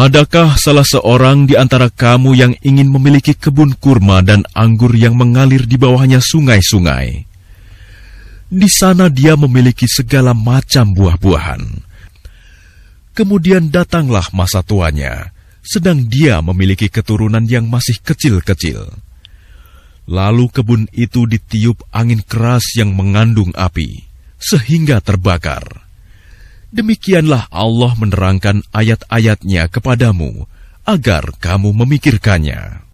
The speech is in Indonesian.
Adakah salah seorang di antara kamu yang ingin memiliki kebun kurma dan anggur yang mengalir di bawahnya sungai-sungai? Di sana dia memiliki segala macam buah-buahan. Kemudian datanglah masa tuanya, sedang dia memiliki keturunan yang masih kecil-kecil. Lalu kebun itu ditiup angin keras yang mengandung api, sehingga terbakar. Demikianlah Allah menerangkan ayat-ayatnya kepadamu, agar kamu memikirkannya.